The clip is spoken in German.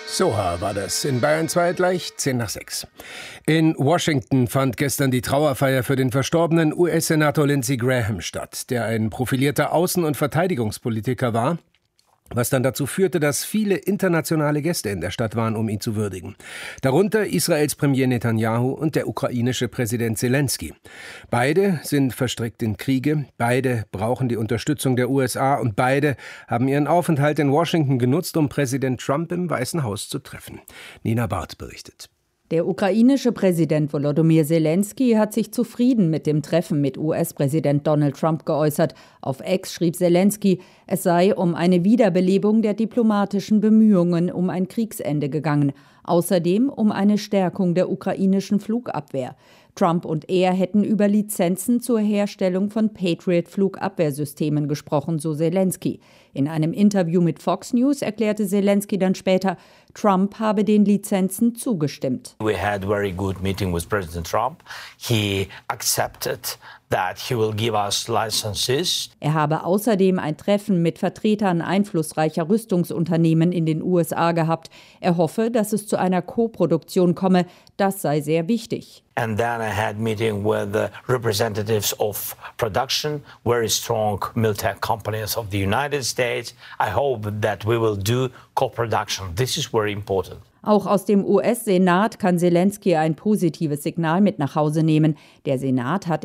Soha war das. In Bayern 2 gleich 5:50. In Washington fand gestern die Trauerfeier für den verstorbenen US-Senator Lindsey Graham statt, der ein profilierter Außen- und Verteidigungspolitiker war, was dann dazu führte, dass viele internationale Gäste in der Stadt waren, um ihn zu würdigen. Darunter Israels Premier Netanyahu und der ukrainische Präsident Zelensky. Beide sind verstrickt in Kriege, beide brauchen die Unterstützung der USA und beide haben ihren Aufenthalt in Washington genutzt, um Präsident Trump im Weißen Haus zu treffen. Nina Barth berichtet. Der ukrainische Präsident Volodymyr Zelensky hat sich zufrieden mit dem Treffen mit US-Präsident Donald Trump geäußert. Auf X schrieb Zelensky, es sei um eine Wiederbelebung der diplomatischen Bemühungen um ein Kriegsende gegangen. Außerdem um eine Stärkung der ukrainischen Flugabwehr. Trump und er hätten über Lizenzen zur Herstellung von Patriot-Flugabwehrsystemen gesprochen, so Zelensky. In einem Interview mit Fox News erklärte Zelensky dann später, Trump habe den Lizenzen zugestimmt. We had very good meeting with President Trump. He accepted that he will give us licenses. Er habe außerdem ein Treffen mit Vertretern einflussreicher Rüstungsunternehmen in den USA gehabt. Er hoffe, dass es zu einer Koproduktion komme. Das sei sehr wichtig. And then I had meeting with the representatives of production, very strong military companies of the United States. I hope that we will do co-production. This is very important. Auch aus dem US-Senat kann Zelensky ein positives Signal mit nach Hause nehmen. Der Senat hat